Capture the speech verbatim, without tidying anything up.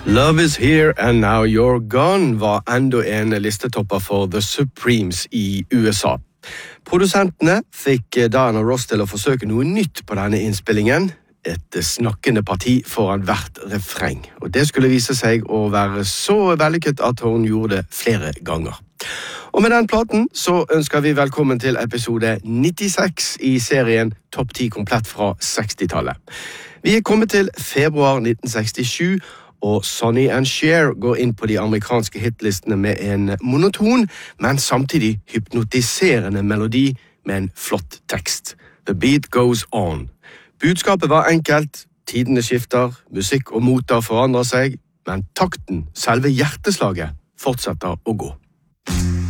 Love is here and now you're gone var enda en listetopper for The Supremes i U S A. Produsentene fikk Diana Ross til å forsøke noe nytt på denne innspillingen, et snakkende parti foran hvert refreng. Og det skulle vise seg å være så vellykket at hun gjorde det flere ganger. Og med den platen så ønsker vi velkommen til episode nittiseks i serien Topp ti komplett fra sekstitallet. Vi er kommet til februar nitten sekstisju, og Sonny and Cher går inn på de amerikanske hitlistene med en monoton, men samtidig hypnotiserende melodi med en flott tekst. The beat goes on. Budskapet var enkelt, tidene skifter, musikk og moter forandrer seg, men takten, selve hjerteslaget, fortsetter å gå.